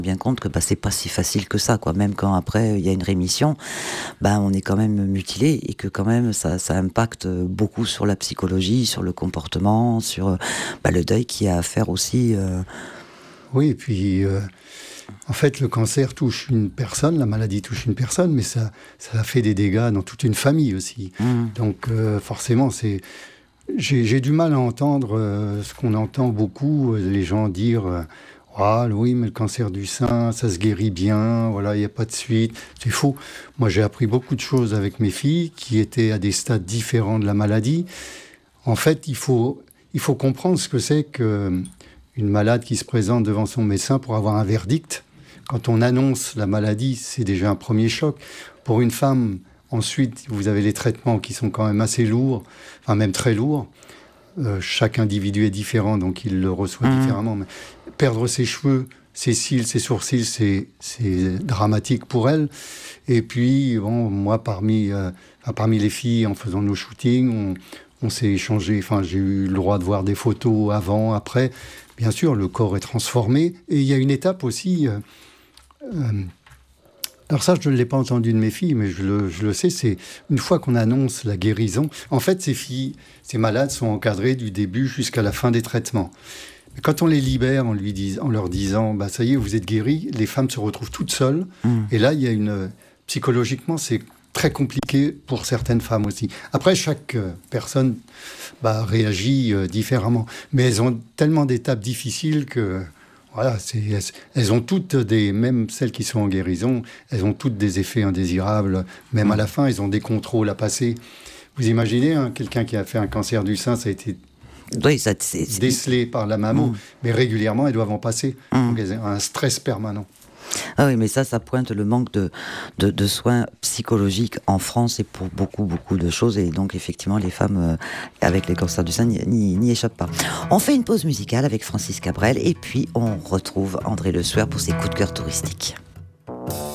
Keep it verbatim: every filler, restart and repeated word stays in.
bien compte que bah, c'est pas si facile que ça, quoi. Même quand après il y a une rémission, bah, on est quand même mutilé et que quand même ça, ça impacte beaucoup sur la psychologie, sur le comportement, sur bah, le deuil qu'il y a à faire aussi. Euh... Oui, et puis euh, en fait le cancer touche une personne, la maladie touche une personne, mais ça, ça fait des dégâts dans toute une famille aussi. Mmh. Donc euh, forcément, c'est j'ai, j'ai du mal à entendre euh, ce qu'on entend beaucoup, euh, les gens dire. Euh, Ah oui, mais le cancer du sein, ça se guérit bien, voilà, il n'y a pas de suite. C'est faux. Moi, j'ai appris beaucoup de choses avec mes filles qui étaient à des stades différents de la maladie. En fait, il faut, il faut comprendre ce que c'est qu'une malade qui se présente devant son médecin pour avoir un verdict. Quand on annonce la maladie, c'est déjà un premier choc. Pour une femme, ensuite, vous avez les traitements qui sont quand même assez lourds, enfin même très lourds. Euh, chaque individu est différent, donc il le reçoit mmh. différemment. Mais perdre ses cheveux, ses cils, ses sourcils, c'est, c'est dramatique pour elle. Et puis, bon, moi, parmi, euh, enfin, parmi les filles, en faisant nos shootings, on, on s'est échangé. Enfin, j'ai eu le droit de voir des photos avant, après. Bien sûr, le corps est transformé. Et il y a une étape aussi. Euh, euh, Alors ça, je ne l'ai pas entendu de mes filles, mais je le, je le sais, c'est une fois qu'on annonce la guérison, en fait, ces filles, ces malades sont encadrées du début jusqu'à la fin des traitements. Mais quand on les libère en, lui dis, en leur disant bah, « ça y est, vous êtes guéris », les femmes se retrouvent toutes seules. Mmh. Et là, il y a une... Psychologiquement, c'est très compliqué pour certaines femmes aussi. Après, chaque euh, personne bah, réagit euh, différemment. Mais elles ont tellement d'étapes difficiles que... Voilà, c'est, elles, elles ont toutes des, même celles qui sont en guérison, elles ont toutes des effets indésirables. Même mmh. à la fin, elles ont des contrôles à passer. Vous imaginez, hein, quelqu'un qui a fait un cancer du sein, ça a été oui, ça, c'est, c'est... décelé par la mammo, mmh. mais régulièrement, elles doivent en passer. Mmh. Donc, elles ont un stress permanent. Ah oui, mais ça, ça pointe le manque de, de, de soins psychologiques en France et pour beaucoup, beaucoup de choses. Et donc, effectivement, les femmes euh, avec les cancers du sein n'y, n'y, n'y échappent pas. On fait une pause musicale avec Francis Cabrel et puis on retrouve André Le Sueur pour ses coups de cœur touristiques.